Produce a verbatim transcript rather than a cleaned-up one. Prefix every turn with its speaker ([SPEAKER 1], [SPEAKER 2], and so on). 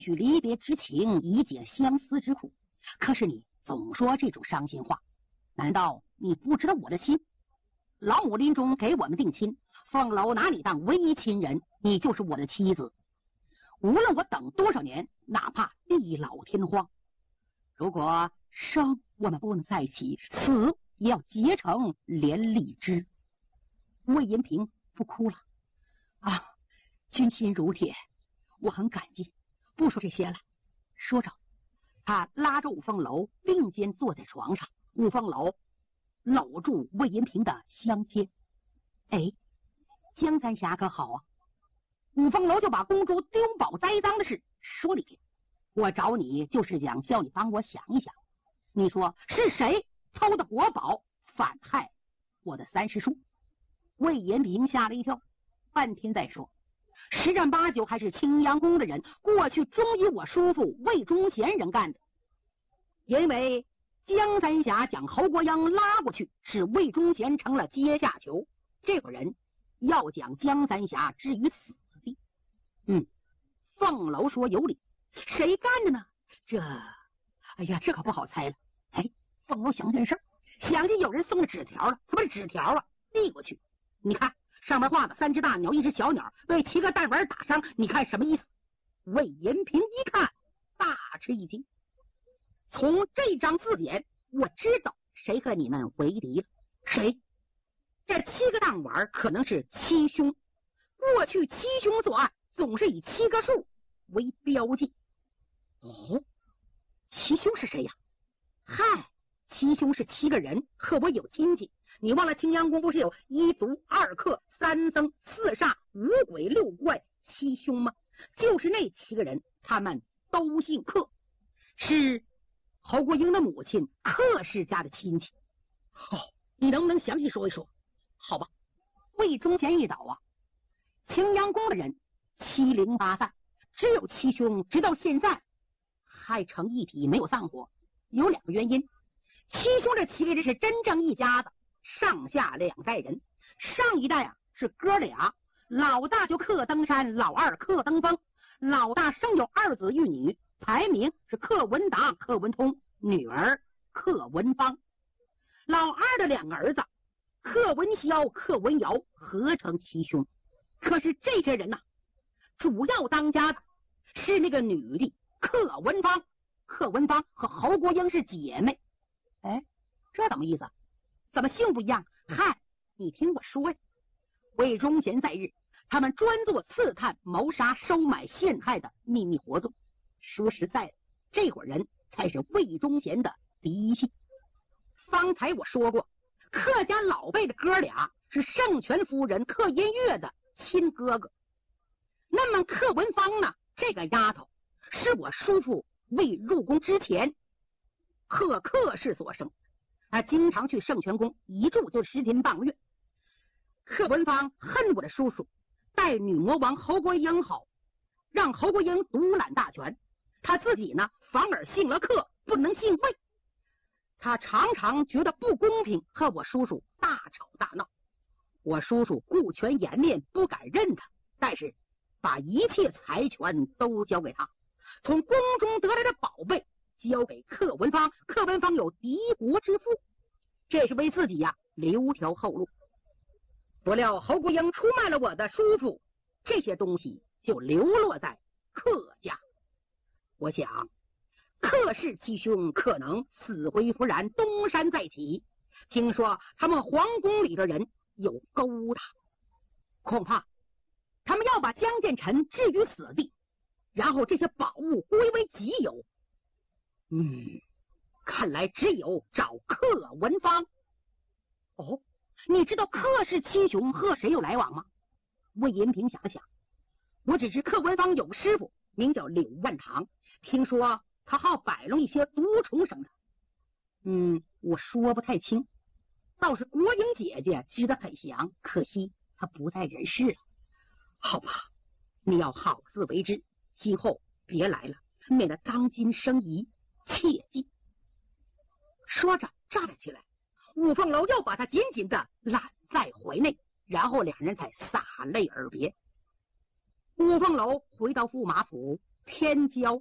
[SPEAKER 1] 许离别之情，以解相思之苦。可是你总说这种伤心话，难道你不知道我的心？老母临终给我们定亲，凤楼拿你当唯一亲人，你就是我的妻子。无论我等多少年，哪怕地老天荒，如果生我们不能在一起，死也要结成连理枝。魏银平不哭了啊，君心如铁，我很感激。不说这些了，说着，他拉着五凤楼并肩坐在床上，五凤楼搂住魏银平的香肩。哎，江三侠可好啊？五凤楼就把公主丢宝栽赃的事说了一遍。我找你就是想叫你帮我想一想，你说是谁偷的国宝，反害我的三师叔？魏延平吓了一跳，半天再说，十占八九还是青阳宫的人，过去终于我叔父魏忠贤人干的。因为江三侠将侯国英拉过去，使魏忠贤成了阶下囚，这伙人要将江三侠置于死地。嗯，凤楼说有理，谁干的呢？这，哎呀，这可不好猜了。哎，凤楼想件事，想起有人送了纸条了，他把纸条啊递过去，你看上面画的三只大鸟，一只小鸟，被七个弹丸打伤，你看什么意思？魏延平一看，大吃一惊。从这张字典，我知道谁和你们为敌了。谁？这七个弹丸可能是七凶。过去七凶作案总是以七个数为标记。哦，七凶是谁呀？嗨，七凶是七个人，和我有亲戚。你忘了青阳宫不是有一族、二客、三僧、四煞、五鬼、六怪、七凶吗？就是那七个人，他们都姓客，是侯国英的母亲客氏家的亲戚。哦，你能不能详细说一说？好吧。魏忠贤一倒啊，青阳宫的人七零八散，只有七兄直到现在还成一体，没有散伙。有两个原因，七兄这七个人是真正一家子，上下两代人。上一代啊是哥俩，老大就客登山，老二客登峰。老大生有二子一女，排名是客文达、客文通，女儿客文芳。老二的两个儿子客文霄、客文瑶合成七兄。可是这些人呐、啊，主要当家的是那个女的客文芳。客文芳和侯国英是姐妹。哎，这怎么意思？怎么姓不一样？嗨，你听我说呀。魏忠贤在日，他们专做刺探、谋杀、收买、陷害的秘密活动。说实在的，这伙人才是魏忠贤的嫡系。方才我说过，客家老辈的哥俩是圣权夫人客音乐的亲哥哥。那么客文芳呢？这个丫头是我叔父未入宫之前贺客氏所生，他经常去圣泉宫，一住就十天半个月。客文芳恨我的叔叔，待女魔王侯国英好，让侯国英独揽大权，他自己呢反而姓了客，不能姓魏。他常常觉得不公平，和我叔叔大吵大闹。我叔叔顾全颜面，不敢认他，但是把一切财权都交给他，从宫中得来的宝贝交给客文芳。客文芳有敌国之父，这是为自己呀、啊、留条后路。不料侯国英出卖了我的叔父，这些东西就流落在客家。我想客氏七兄可能死灰复燃，东山再起。听说他们皇宫里的人有勾当，恐怕他们要把江建成置于死地，然后这些宝物归为己有。嗯，看来只有找客文芳。哦，你知道客氏七雄和谁有来往吗？魏延平想了想，我只知客文芳有个师傅名叫柳万堂，听说他好摆弄一些毒虫什么的。嗯，我说不太清，倒是国英姐姐知得很详，可惜她不在人世了。好吧，你要好自为之，今后别来了，免得当今生疑，切记。说着站了起来，五凤楼又把他紧紧的揽在怀内，然后两人才洒泪而别。五凤楼回到驸马府， 天骄。